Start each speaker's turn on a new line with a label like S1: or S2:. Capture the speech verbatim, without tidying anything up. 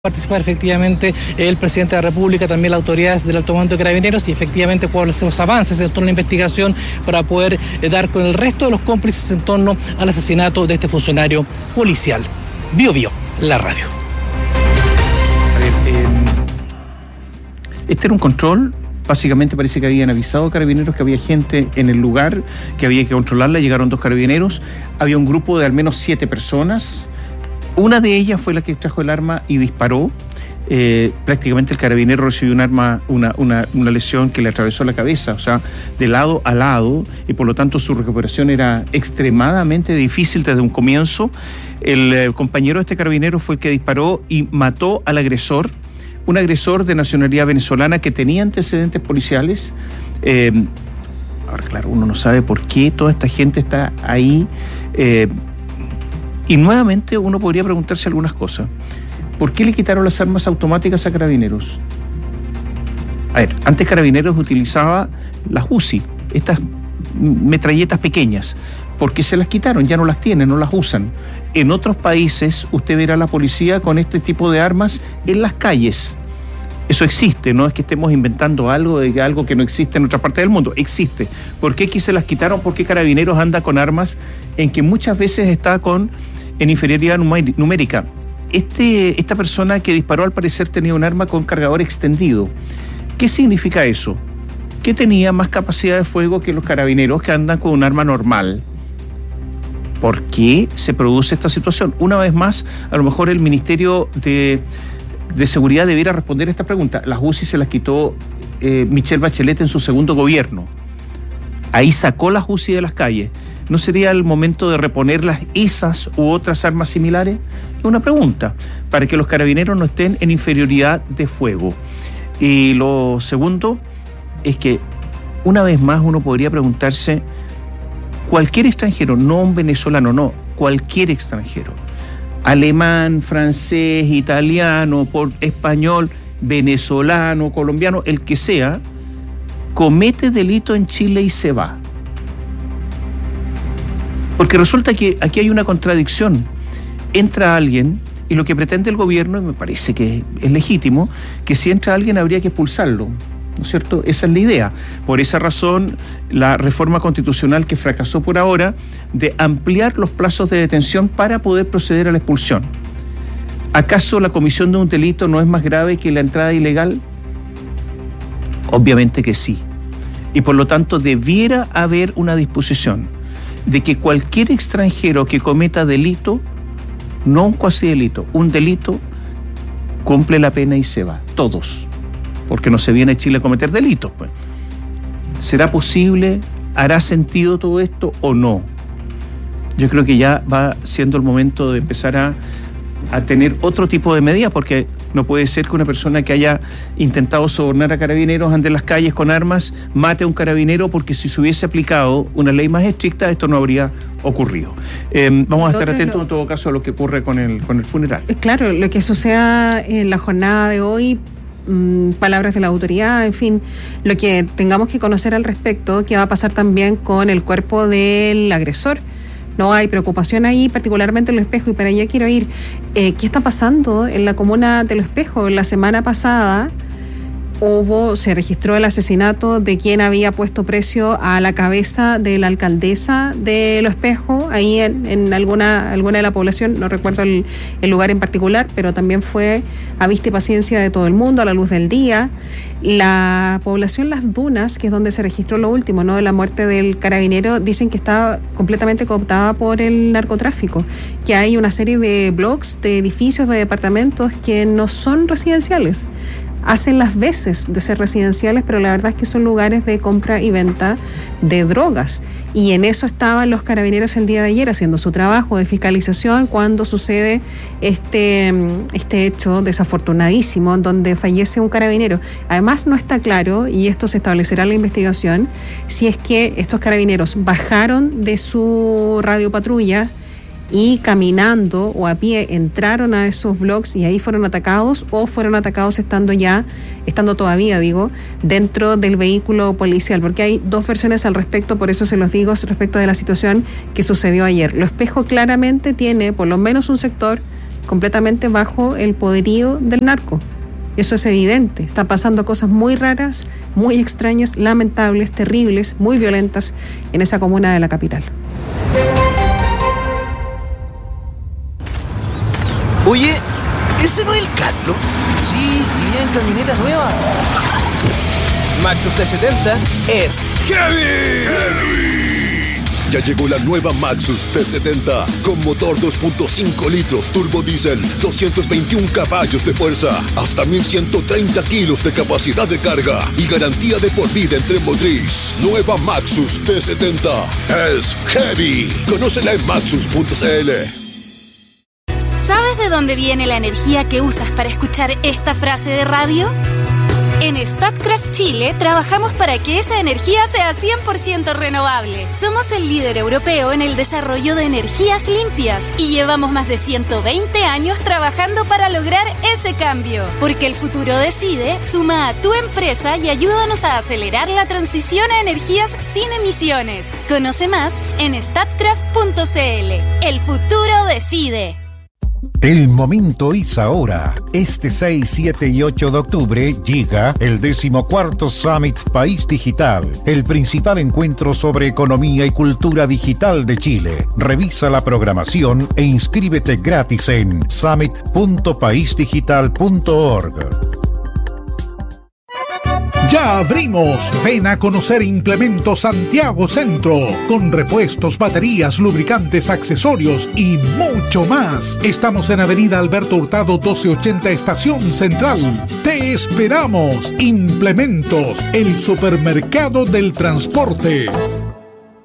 S1: participar efectivamente el presidente de la República, también las autoridades del Alto Mando de Carabineros y efectivamente cuáles son los avances en torno a la investigación para poder eh, dar con el resto de los cómplices en torno al asesinato de este funcionario policial. Bio Bio, la radio.
S2: A ver, eh, este era un control. Básicamente parece que habían avisado a carabineros que había gente en el lugar, que había que controlarla. Llegaron dos carabineros. Había un grupo de al menos siete personas. Una de ellas fue la que trajo el arma y disparó. Eh, prácticamente el carabinero recibió un arma, una, una, una lesión que le atravesó la cabeza, o sea, de lado a lado, y por lo tanto su recuperación era extremadamente difícil desde un comienzo. El eh, compañero de este carabinero fue el que disparó y mató al agresor, un agresor de nacionalidad venezolana que tenía antecedentes policiales. Eh, ahora, claro, uno no sabe por qué toda esta gente está ahí. Eh, Y nuevamente uno podría preguntarse algunas cosas. ¿Por qué le quitaron las armas automáticas a Carabineros? A ver, antes Carabineros utilizaba las U C I, estas metralletas pequeñas. ¿Por qué se las quitaron? Ya no las tienen, no las usan. En otros países usted verá a la policía con este tipo de armas en las calles. Eso existe, no es que estemos inventando algo de algo que no existe en otra parte del mundo. Existe. ¿Por qué aquí se las quitaron? Porque Carabineros anda con armas en que muchas veces está con en inferioridad numérica. Este, esta persona que disparó al parecer tenía un arma con cargador extendido. ¿Qué significa eso? Que tenía más capacidad de fuego que los carabineros que andan con un arma normal. ¿Por qué se produce esta situación? Una vez más, a lo mejor el Ministerio de, de Seguridad debiera responder esta pregunta. Las U C I se las quitó eh, Michelle Bachelet en su segundo gobierno. Ahí sacó las U C I de las calles. ¿No sería el momento de reponerlas esas u otras armas similares? Es una pregunta, para que los carabineros no estén en inferioridad de fuego. Y lo segundo es que, una vez más, uno podría preguntarse, cualquier extranjero, no un venezolano, no, cualquier extranjero, alemán, francés, italiano, por español, venezolano, colombiano, el que sea, comete delito en Chile y se va. Porque resulta que aquí hay una contradicción. Entra alguien y lo que pretende el gobierno, y me parece que es legítimo, que si entra alguien habría que expulsarlo, ¿no es cierto? Esa es la idea. Por esa razón, la reforma constitucional que fracasó por ahora, de ampliar los plazos de detención para poder proceder a la expulsión. ¿Acaso la comisión de un delito no es más grave que la entrada ilegal? Obviamente que sí. Y por lo tanto debiera haber una disposición de que cualquier extranjero que cometa delito, no un cuasi delito, un delito, cumple la pena y se va. Todos. Porque no se viene a Chile a cometer delitos, pues. ¿Será posible? ¿Hará sentido todo esto o no? Yo creo que ya va siendo el momento de empezar a, a tener otro tipo de medidas, porque no puede ser que una persona que haya intentado sobornar a carabineros ande en las calles con armas, mate a un carabinero, porque si se hubiese aplicado una ley más estricta, esto no habría ocurrido. Eh, vamos a estar atentos lo... en todo caso a lo que ocurre con el, con el funeral.
S3: Claro, lo que suceda en la jornada de hoy, mmm, palabras de la autoridad, en fin, lo que tengamos que conocer al respecto, qué va a pasar también con el cuerpo del agresor. No hay preocupación ahí, particularmente en Los Espejos, y para allá quiero ir. Eh, ¿Qué está pasando en la comuna de Los Espejos? La semana pasada hubo, se registró el asesinato de quien había puesto precio a la cabeza de la alcaldesa de Los Espejos, ahí en, en alguna, alguna de la población, no recuerdo el, el lugar en particular, pero también fue a vista y paciencia de todo el mundo, a la luz del día. La población Las Dunas, que es donde se registró lo último, ¿no?, de la muerte del carabinero, dicen que está completamente cooptada por el narcotráfico, que hay una serie de bloques, de edificios, de departamentos que no son residenciales. Hacen las veces de ser residenciales, pero la verdad es que son lugares de compra y venta de drogas. Y en eso estaban los carabineros el día de ayer haciendo su trabajo de fiscalización cuando sucede este, este hecho desafortunadísimo en donde fallece un carabinero. Además no está claro, y esto se establecerá en la investigación, si es que estos carabineros bajaron de su radiopatrulla y caminando o a pie entraron a esos bloques y ahí fueron atacados, o fueron atacados estando ya, estando todavía, digo, dentro del vehículo policial, porque hay dos versiones al respecto, por eso se los digo, respecto de la situación que sucedió ayer. Lo Espejo claramente tiene por lo menos un sector completamente bajo el poderío del narco. Eso es evidente. Están pasando cosas muy raras, muy extrañas, lamentables, terribles, muy violentas en esa comuna de la capital.
S4: Oye, ¿ese no es el Carlos? Sí, y bien camioneta nueva. Maxus T setenta es heavy.
S5: Heavy. Ya llegó la nueva Maxus T setenta con motor dos punto cinco litros turbo diésel, doscientos veintiún caballos de fuerza, hasta mil ciento treinta kilos de capacidad de carga y garantía de por vida en tren motriz. Nueva Maxus T setenta es heavy. Conócela en maxus punto c l.
S6: ¿Sabes de dónde viene la energía que usas para escuchar esta frase de radio? En Statkraft Chile trabajamos para que esa energía sea cien por ciento renovable. Somos el líder europeo en el desarrollo de energías limpias y llevamos más de ciento veinte años trabajando para lograr ese cambio. Porque el futuro decide, suma a tu empresa y ayúdanos a acelerar la transición a energías sin emisiones. Conoce más en statkraft punto c l. El futuro decide.
S7: El momento es ahora. Este seis, siete y ocho de octubre llega el decimocuarto Summit País Digital, el principal encuentro sobre economía y cultura digital de Chile. Revisa la programación e inscríbete gratis en summit punto país digital punto org.
S8: ¡Ya abrimos! Ven a conocer Implementos Santiago Centro, con repuestos, baterías, lubricantes, accesorios y mucho más. Estamos en Avenida Alberto Hurtado doce ochenta, Estación Central. ¡Te esperamos! Implementos, el supermercado del transporte.